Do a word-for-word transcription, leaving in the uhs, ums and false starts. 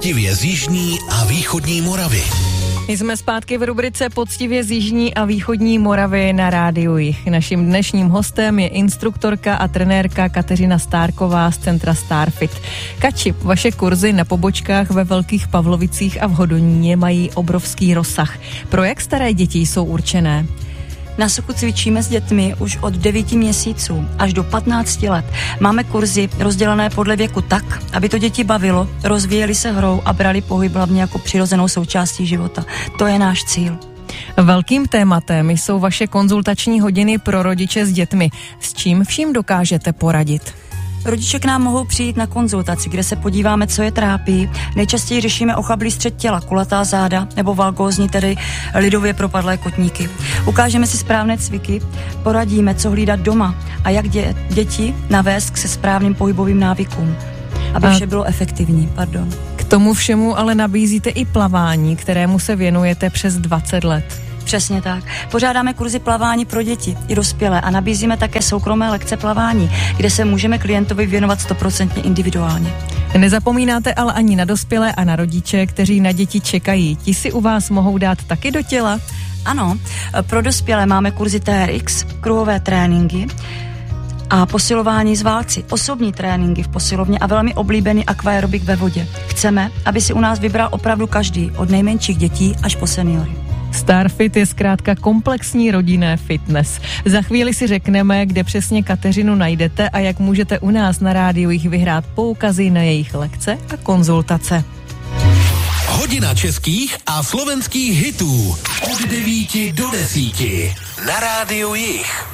Poctivě z jižní a východní Moravy. My jsme zpátky v rubrice Poctivě z jižní a východní Moravy na Rádiu Jih. Naším dnešním hostem je instruktorka a trenérka Kateřina Stárková z centra Starfit. Kači, vaše kurzy na pobočkách ve Velkých Pavlovicích a v Hodoníně mají obrovský rozsah. Pro jak staré děti jsou určené? Na Suchu cvičíme s dětmi už od devíti měsíců až do patnácti let. Máme kurzy rozdělené podle věku tak, aby to děti bavilo, rozvíjeli se hrou a brali pohyb hlavně jako přirozenou součástí života. To je náš cíl. Velkým tématem jsou vaše konzultační hodiny pro rodiče s dětmi. S čím vším dokážete poradit? Rodiče k nám mohou přijít na konzultaci, kde se podíváme, co je trápí. Nejčastěji řešíme ochablý střed těla, kulatá záda nebo valgózní, tedy lidově propadlé kotníky. Ukážeme si správné cviky, poradíme, co hlídat doma a jak dě, děti navést k se správným pohybovým návykům, aby a... vše bylo efektivní. Pardon. K tomu všemu ale nabízíte i plavání, kterému se věnujete přes dvacet let. Přesně tak. Pořádáme kurzy plavání pro děti i dospělé a nabízíme také soukromé lekce plavání, kde se můžeme klientovi věnovat stoprocentně individuálně. Nezapomínáte ale ani na dospělé a na rodiče, kteří na děti čekají. Ti si u vás mohou dát taky do těla? Ano, pro dospělé máme kurzy T R X, kruhové tréninky a posilování z válci, osobní tréninky v posilovně a velmi oblíbený aquaerobik ve vodě. Chceme, aby si u nás vybral opravdu každý, od nejmenších dětí až po seniory. Starfit je zkrátka komplexní rodinné fitness. Za chvíli si řekneme, kde přesně Kateřinu najdete a jak můžete u nás na rádiu Jih vyhrát poukazy na jejich lekce a konzultace. Hodina českých a slovenských hitů od devíti do desíti na rádiu Jih.